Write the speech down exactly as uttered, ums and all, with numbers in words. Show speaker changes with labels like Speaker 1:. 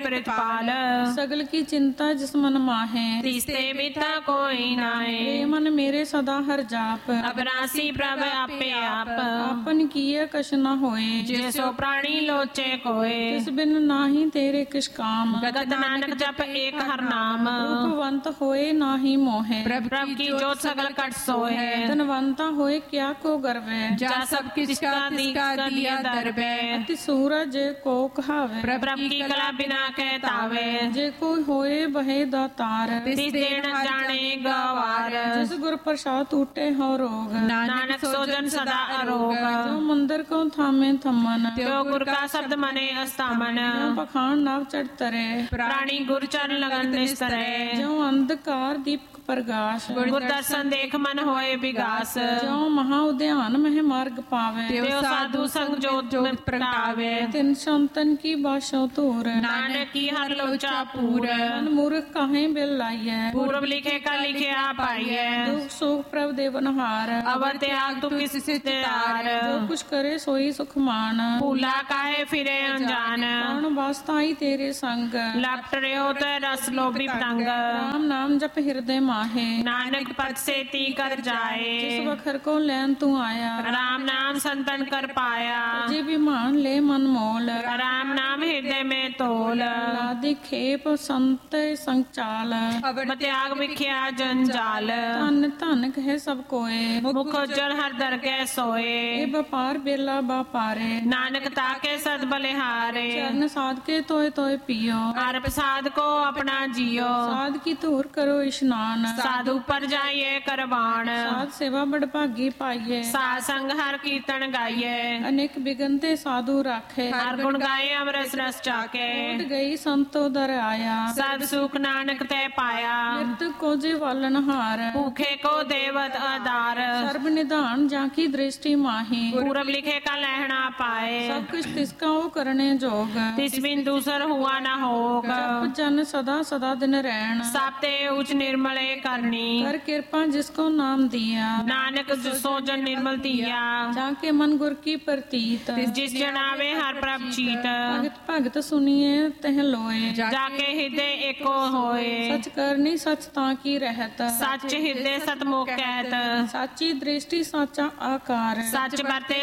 Speaker 1: प्रतिपाल।
Speaker 2: सगल की चिंता जिस मन माहे,
Speaker 1: तिसते मिथा कोई नाहे।
Speaker 2: वे मन मेरे सदा हर जाप,
Speaker 1: अबनासी प्रभ आपे आप।
Speaker 2: आपन किए कछ न होए,
Speaker 1: जिसो प्राणी लोचे कोय।
Speaker 2: तिस बिन नाही तेरे किस काम,
Speaker 1: गगत नानक जप एक हर नाम।
Speaker 2: रूपवंत होए नाही मोहे,
Speaker 1: प्रभ की जोत सकल कट सोहे।
Speaker 2: धनवंता होए क्या को गर्वे,
Speaker 1: जा सब किसका तिसका दिया दरबे।
Speaker 2: अति सूरज को कहावे,
Speaker 1: प्रभ की कला बिना कह तावे।
Speaker 2: जे कोई होए बहे दातार,
Speaker 1: तिस देन जाने गवार।
Speaker 2: जिस गुर प्रसाद टूटे हो रोग,
Speaker 1: नानक सोजन सदा अरोग।
Speaker 2: जो मंदिर को थामे थमन,
Speaker 1: त्यो गुर का शब्द मने अस्तामन।
Speaker 2: जो पखान नाव चढ़ तरे,
Speaker 1: प्राणी गुर चरण लगन निस्तरे।
Speaker 2: जो अंधकार दीप प्रकाश,
Speaker 1: गुर दर्शन देख मन होए विगास।
Speaker 2: जो महा उद्यान मह मार्ग पावे,
Speaker 1: त्यो साधु संग जोत प्रगटावे।
Speaker 2: तिन संतन की बाशो तूर,
Speaker 1: नानक की हर लोचा पूर।
Speaker 2: मन मूर्ख काहे बिल लाइए,
Speaker 1: पूर्व लिखे का लिखे आप आइए।
Speaker 2: दुख सुख प्रभ देवनहार,
Speaker 1: अवर त्याग तू किस तार।
Speaker 2: जो कुछ करे सोई सुख मान,
Speaker 1: भूला काहे फिरे अनजान।
Speaker 2: कौन वास्ताई तेरे संग,
Speaker 1: लपट रहे हो तो रस लोभी पतंग।
Speaker 2: राम नाम जप हृदय माहे,
Speaker 1: नानक पद से ती कर जाए।
Speaker 2: जिस बखर को लैन तू आया,
Speaker 1: राम नाम संतन कर पाया।
Speaker 2: जी विमान ले मन मोल,
Speaker 1: राम नाम हृदय में तोल।
Speaker 2: लादि खेप संत संचाल,
Speaker 1: अब त्याग विख्या जंजाल।
Speaker 2: धन धन कहे सब कोए,
Speaker 1: मुख उज्जवल हर दर के सोए।
Speaker 2: ए व्यापार बेला बापारे,
Speaker 1: नानक ताके सद बलिहारे।
Speaker 2: चरण साध के तोय तोय पियो,
Speaker 1: हर प्रसाद को अपना जियो।
Speaker 2: साध की धूर करो स्नान,
Speaker 1: साधु पर जाइए करवाण।
Speaker 2: साध सेवा बड़ भागी पाइये,
Speaker 1: साध संग हर कीर्तन गाइए।
Speaker 2: अनेक बिगनते साधु राखे,
Speaker 1: हर गुण गाये अमरस रस चाके।
Speaker 2: उठ गई संतो दर आया,
Speaker 1: सद सुख नानक ते पाया।
Speaker 2: मृत्यु को जे वालन हार,
Speaker 1: भूखे को देवत आधार।
Speaker 2: सर्व निधान जाकी दृष्टि माही,
Speaker 1: पूरब लिखे का लहना पाए।
Speaker 2: सब कुछ तिसका वो करने जोग,
Speaker 1: तिस बिन दूसर हुआ न होग।
Speaker 2: जप जन सदा सदा दिन रहन,
Speaker 1: साप्ते उच निर्मले करनी।
Speaker 2: कर कृपा जिसको नाम दिया,
Speaker 1: नानक जिसो जन निर्मल दिया।
Speaker 2: जाके मन गुर की प्रतीत,
Speaker 1: जिस जनावे हर प्रभ चीत।
Speaker 2: भगत भगत सुनिए तह लोए,
Speaker 1: जाके हृदय एको होए।
Speaker 2: सच करनी सच ताकी रहत,
Speaker 1: सच हृदय सतमुख कहत।
Speaker 2: साची दृष्टि साचा आकार,
Speaker 1: सच बरते